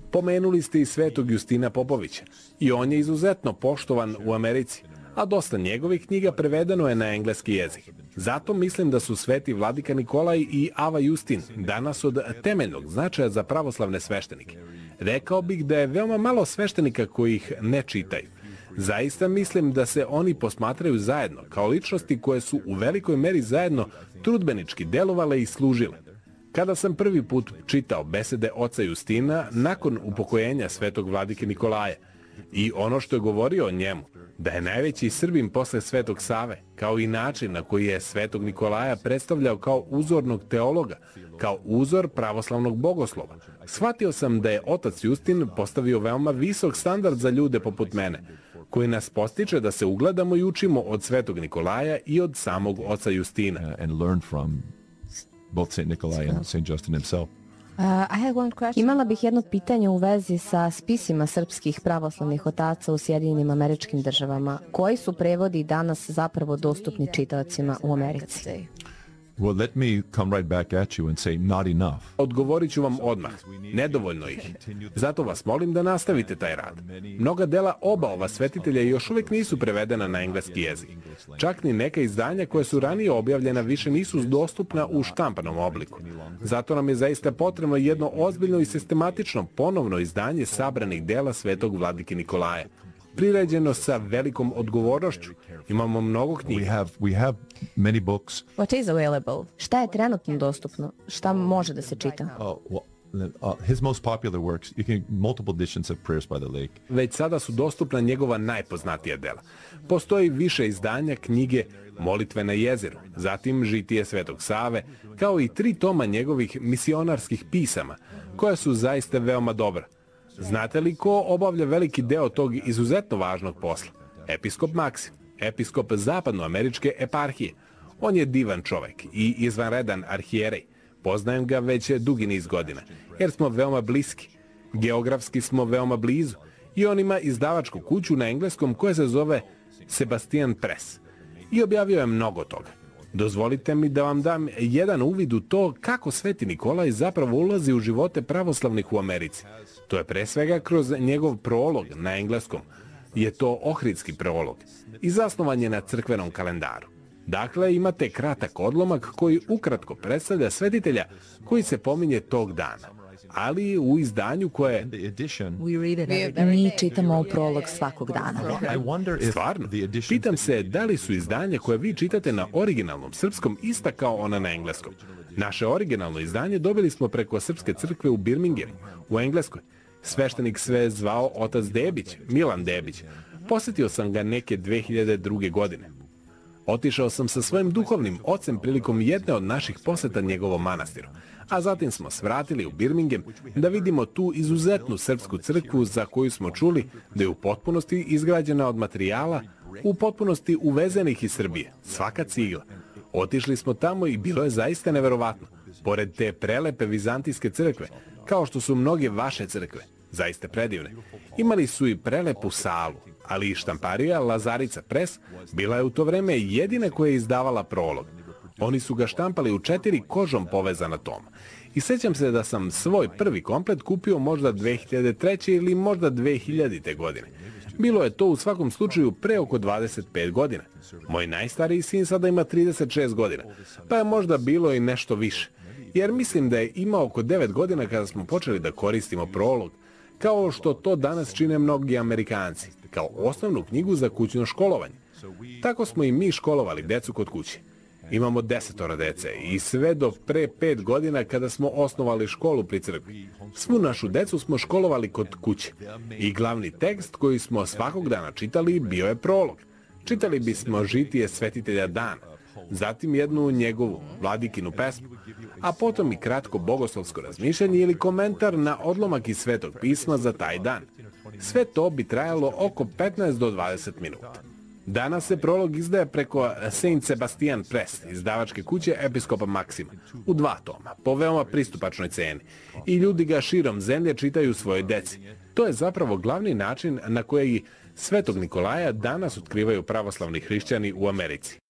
Pomenuli ste i svetog Justina Popovića i on je izuzetno poštovan u Americi, a dosta njegovih knjiga prevedeno je na engleski jezik. Zato mislim da su sveti vladika Nikolaj i Ava Justin danas od temeljnog značaja za pravoslavne sveštenike. Rekao bih da je veoma malo sveštenika koji ih ne čitaju. Zaista mislim da se oni posmatraju zajedno, kao ličnosti koje su u velikoj meri zajedno trudbenički delovale i služile. Kada sam prvi put čitao besede oca Justina nakon upokojenja svetog vladike Nikolaja i ono što je govorio o njemu, da je najveći Srbin posle Svetog Save, kao i način na koji je svetog Nikolaja predstavljao kao uzornog teologa, kao uzor pravoslavnog bogoslova, shvatio sam da je otac Justin postavio veoma visok standard za ljude poput mene, koji nas postiče da se ugledamo i učimo od svetog Nikolaja i od samog oca Justina. Both Saint Nikolai and Saint Justin himself. Imala bih jedno pitanje u vezi sa spisima srpskih pravoslavnih otaca u Sjedinjenim Američkim Državama. Koji su prevodi danas zapravo dostupni čitaocima u Americi? Well, let me come right back at you and say not enough. Odgovorit ću vam odmah. Nedovoljno ih. Zato vas molim da nastavite taj rad. Mnoga dela oba ova svetitelja još uvijek nisu prevedena na engleski jezik. Čak ni neka izdanja koja su ranije objavljena više nisu dostupna u štampanom obliku. Zato nam je zaista potrebno jedno ozbiljno i sistematično ponovno izdanje sabranih dela svetog vladike Nikolaja. Priređeno sa velikom odgovornošću. Imamo mnogo knjiga. We have many books. What is available? Šta je trenutno dostupno? Šta može da se čita? His most popular works, you can multiple editions of Prayers by the Lake. Već sada su dostupna njegova najpoznatija dela. Postoji više izdanja knjige Molitve na jezeru, zatim Žitije Svetog Save, kao i 3 toma njegovih misionarskih pisama, koja su zaista veoma dobra. Znate li ko obavlja veliki deo tog izuzetno važnog posla? Episkop Maksim, episkop zapadnoameričke eparhije. On je divan čovek i izvanredan arhijerej. Poznajem ga već dugi niz godina, jer smo veoma bliski. Geografski smo veoma blizu i on ima izdavačku kuću na engleskom koja se zove Sebastian Press. I objavio je mnogo toga. Dozvolite mi da vam dam jedan uvid u to kako Sveti Nikolaj zapravo ulazi u živote pravoslavnih u Americi. To je pre svega kroz njegov prolog na engleskom. Je to ohridski prolog i zasnovan je na crkvenom kalendaru. Dakle, imate kratak odlomak koji ukratko predstavlja svetitelja koji se pominje tog dana, ali u izdanju koje... Mi čitamo prolog svakog dana. Stvarno? Pitam se da li su izdanja koje vi čitate na originalnom srpskom ista kao ona na engleskom. Naše originalno izdanje dobili smo preko Srpske crkve u Birminghamu, u Engleskoj. Sveštenik sve zvao otac Debić, Milan Debić. Posjetio sam ga neke 2002. godine. Otišao sam sa svojim duhovnim ocem prilikom jedne od naših poseta njegovom manastiru, a zatim smo svratili u Birmingham da vidimo tu izuzetnu srpsku crkvu za koju smo čuli da je u potpunosti izgrađena od materijala, u potpunosti uvezenih iz Srbije, svaka cigla. Otišli smo tamo i bilo je zaista neverovatno. Pored te prelepe vizantijske crkve, kao što su mnoge vaše crkve, zaista predivne, imali su i prelepu salu, ali i štamparija Lazarica Press bila je u to vreme jedina koja je izdavala prolog. Oni su ga štampali u 4 kožom povezana toma. I sećam se da sam svoj prvi komplet kupio možda 2003. ili možda 2000. godine. Bilo je to u svakom slučaju pre oko 25 godina. Moj najstariji sin sada ima 36 godina, pa je možda bilo i nešto više. Jer mislim da je imao oko 9 godina kada smo počeli da koristimo prolog, kao što to danas čine mnogi Amerikanci, kao osnovnu knjigu za kućno školovanje. Tako smo i mi školovali decu kod kuće. Imamo 10 dece i sve do pre 5 godina kada smo osnovali školu pri crkvi. Svu našu decu smo školovali kod kuće. I glavni tekst koji smo svakog dana čitali bio je prolog. Čitali bismo Žitije svetitelja dana, zatim jednu njegovu vladikinu pesmu, a potom i kratko bogoslovsko razmišljanje ili komentar na odlomak iz Svetog pisma za taj dan. Sve to bi trajalo oko 15 do 20 minuta. Danas se prolog izdaje preko Saint Sebastian Press, izdavačke kuće episkopa Maksima, u 2 toma, po veoma pristupačnoj ceni. I ljudi ga širom zemlje čitaju svojoj deci. To je zapravo glavni način na koji Svetog Nikolaja danas otkrivaju pravoslavni hrišćani u Americi.